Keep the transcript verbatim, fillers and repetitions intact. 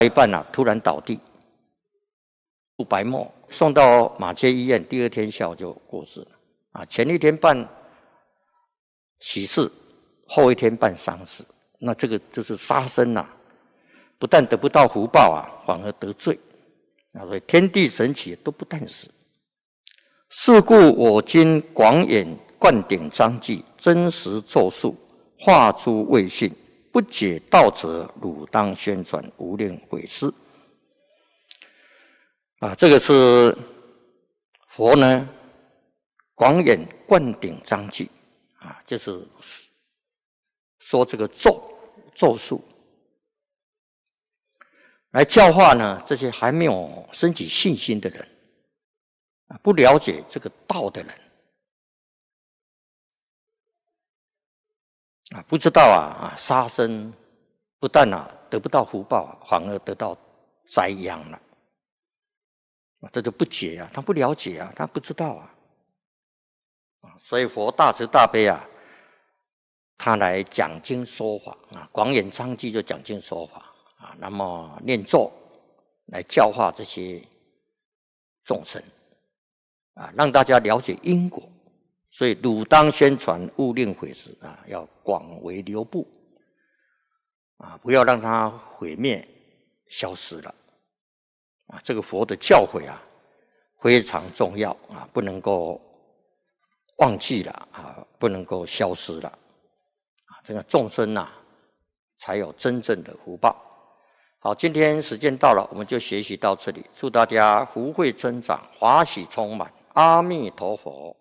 一半啊，突然倒地，吐白沫，送到马街医院，第二天下午就过世了。啊，前一天办喜事，后一天办丧事，那这个就是杀生呐、啊，不但得不到福报啊，反而得罪。啊，所以天地神祇都不但死。是故我今广演灌顶章句，真实咒术，化诸未信。不解道者，汝当宣传，无令毁师。啊，这个是佛呢广演灌顶章句啊，就是说这个咒咒术，来教化呢这些还没有升起信心的人啊，不了解这个道的人。啊，不知道啊啊，杀生不但啊得不到福报，反而得到灾殃了。啊，这就不解啊，他不了解啊，他不知道啊。啊，所以佛大慈大悲啊，他来讲经说法啊，广演章句就讲经说法啊，那么念咒来教化这些众生啊，让大家了解因果。所以汝当宣传，勿令毁师啊，要广为流布啊，不要让它毁灭消失了啊。这个佛的教诲啊非常重要啊，不能够忘记了啊，不能够消失了啊。这个众生啊才有真正的福报。好，今天时间到了，我们就学习到这里。祝大家福慧增长，法喜充满。阿弥陀佛。